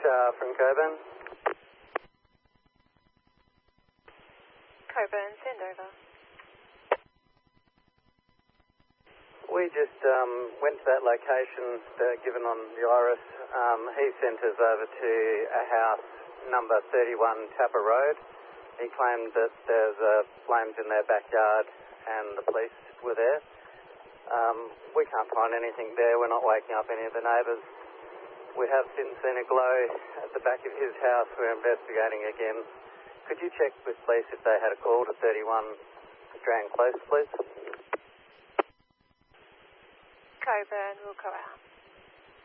from Coburn. Coburn, send over. We just went to that location given on the Iris. He sent us over to a house, number 31 Tapper Road. He claimed that there's flames in their backyard and the police were there. We can't find anything there. We're not waking up any of the neighbours. We have since seen a glow at the back of his house. We're investigating again. Could you check with police if they had a call to 31 Strand Close, please? Coburn, we'll go out.